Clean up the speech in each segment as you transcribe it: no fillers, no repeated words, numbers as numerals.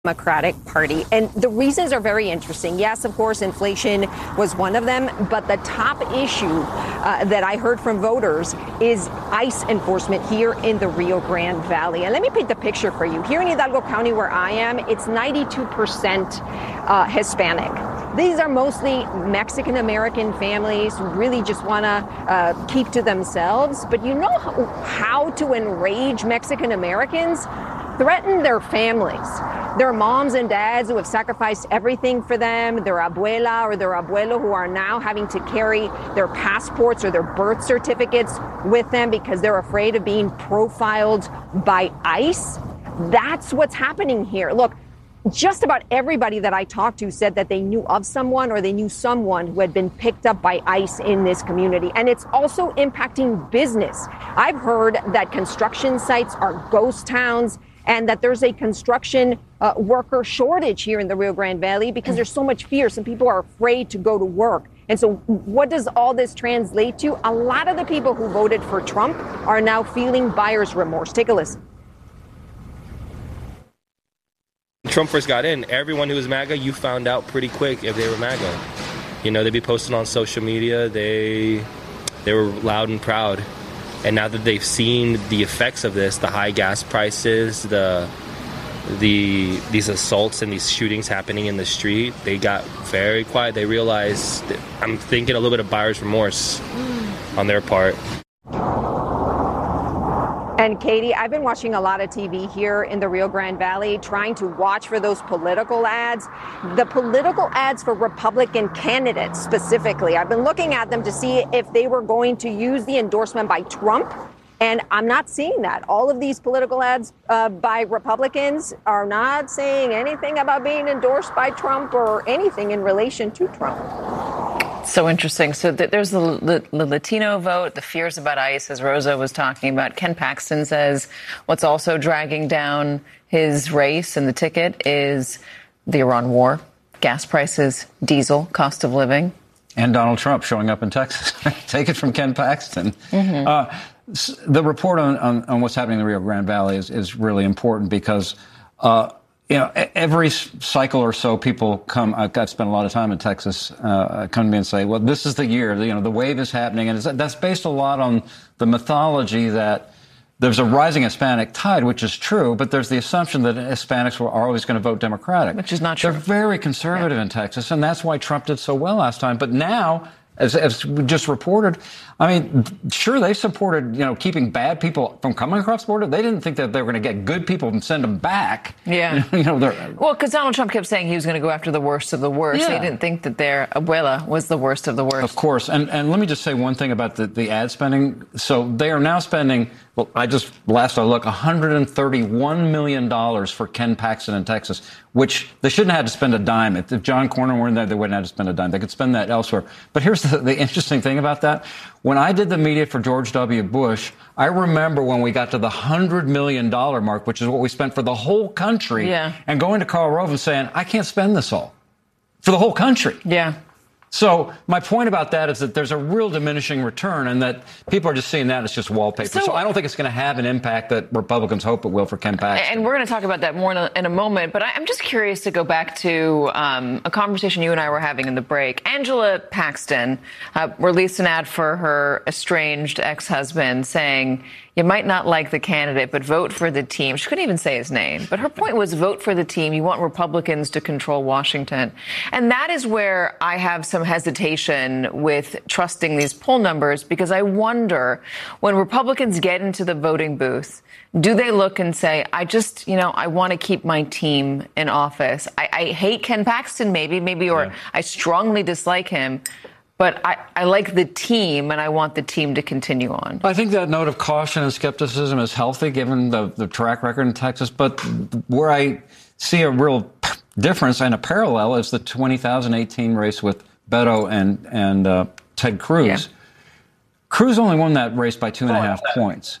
Democratic Party. And the reasons are very interesting. Yes, of course, inflation was one of them. But the top issue that I heard from voters is ICE enforcement here in the Rio Grande Valley. And let me paint the picture for you. Here in Hidalgo County, where I am, it's 92% Hispanic. These are mostly Mexican-American families who really just want to keep to themselves. But you know how to enrage Mexican-Americans? Threaten their families, their moms and dads who have sacrificed everything for them, their abuela or their abuelo who are now having to carry their passports or their birth certificates with them because they're afraid of being profiled by ICE. That's what's happening here. Look, just about everybody that I talked to said that they knew of someone or they knew someone who had been picked up by ICE in this community. And it's also impacting business. I've heard that construction sites are ghost towns and that there's a construction worker shortage here in the Rio Grande Valley because there's so much fear. Some people are afraid to go to work. And so what does all this translate to? A lot of the people who voted for Trump are now feeling buyer's remorse. Take a listen. When Trump first got in, everyone who was MAGA, you found out pretty quick if they were MAGA. You know, they'd be posting on social media. They were loud and proud. And now that they've seen the effects of this, the high gas prices, these assaults and these shootings happening in the street, they got very quiet. They realized, I'm thinking a little bit of buyer's remorse on their part. And Katie, I've been watching a lot of TV here in the Rio Grande Valley, trying to watch for those political ads, the political ads for Republican candidates specifically. I've been looking at them to see if they were going to use the endorsement by Trump. And I'm not seeing that. All of these political ads by Republicans are not saying anything about being endorsed by Trump or anything in relation to Trump. So interesting. So there's the Latino vote, the fears about ICE, as Rosa was talking about. Ken Paxton says what's also dragging down his race and the ticket is the Iran war, gas prices, diesel, cost of living. And Donald Trump showing up in Texas. Take it from Ken Paxton. Mm-hmm. The report on what's happening in the Rio Grande Valley is really important because every cycle or so, people come. I've spent a lot of time in Texas. Come to me and say, "Well, this is the year. The wave is happening," and that's based a lot on the mythology that there's a rising Hispanic tide, which is true, but there's the assumption that Hispanics are always going to vote Democratic, which is not true. They're very conservative in Texas, and that's why Trump did so well last time. But now, as we just reported, I mean, sure, they supported, keeping bad people from coming across the border. They didn't think that they were going to get good people and send them back. Yeah. Well, because Donald Trump kept saying he was going to go after the worst of the worst. Yeah. They didn't think that their abuela was the worst of the worst. Of course. And let me just say one thing about the ad spending. So they are now spending, last I looked, $131 million for Ken Paxton in Texas, which they shouldn't have had to spend a dime. If John Cornyn weren't there, they wouldn't have to spend a dime. They could spend that elsewhere. But here's the interesting thing about that. When I did the media for George W. Bush, I remember when we got to the $100 million mark, which is what we spent for the whole country, and going to Karl Rove and saying, I can't spend this all for the whole country. Yeah. So my point about that is that there's a real diminishing return and that people are just seeing that as just wallpaper. So I don't think it's going to have an impact that Republicans hope it will for Ken Paxton. And we're going to talk about that more in a moment. But I'm just curious to go back to a conversation you and I were having in the break. Angela Paxton released an ad for her estranged ex-husband saying, you might not like the candidate, but vote for the team. She couldn't even say his name. But her point was vote for the team. You want Republicans to control Washington. And that is where I have some hesitation with trusting these poll numbers, because I wonder when Republicans get into the voting booth, do they look and say, I want to keep my team in office. I hate Ken Paxton or I strongly dislike him. But I like the team, and I want the team to continue on. I think that note of caution and skepticism is healthy, given the track record in Texas. But where I see a real difference and a parallel is the 2018 race with Beto and Ted Cruz. Yeah. Cruz only won that race by 2.5 points.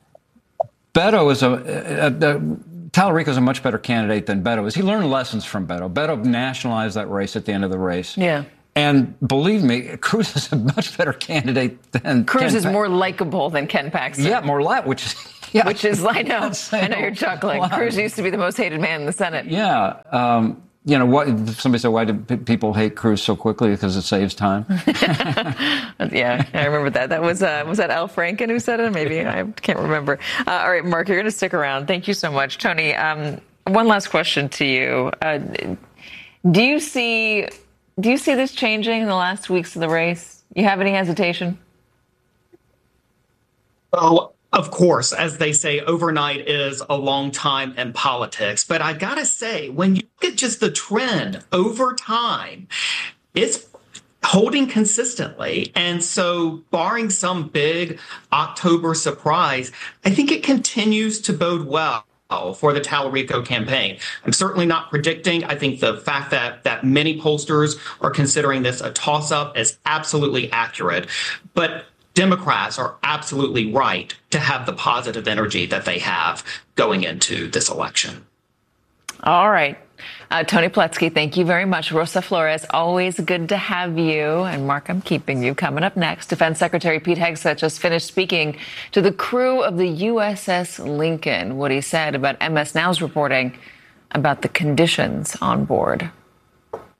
Beto is Talarico is a much better candidate than Beto is. He learned lessons from Beto. Beto nationalized that race at the end of the race. Yeah. And believe me, Cruz is a much better candidate than Cruz is more likable than Ken Paxton. Yeah, more which Yeah. which is, I know you're chuckling. Wow. Cruz used to be the most hated man in the Senate. Yeah. What somebody said, why do people hate Cruz so quickly? Because it saves time. Yeah, I remember that. Was that Al Franken who said it? Maybe I can't remember. All right, Mark, you're going to stick around. Thank you so much, Tony. One last question to you. Do you see this changing in the last weeks of the race? You have any hesitation? Oh, of course, as they say, overnight is a long time in politics. But I gotta say, when you look at just the trend over time, it's holding consistently. And so barring some big October surprise, I think it continues to bode well for the Tallarico campaign. I'm certainly not predicting. I think the fact that many pollsters are considering this a toss-up is absolutely accurate. But Democrats are absolutely right to have the positive energy that they have going into this election. All right. Tony Paletzky, thank you very much. Rosa Flores, always good to have you. And Mark, I'm keeping you. Coming up next, Defense Secretary Pete Hegseth just finished speaking to the crew of the USS Lincoln. What he said about MS Now's reporting about the conditions on board.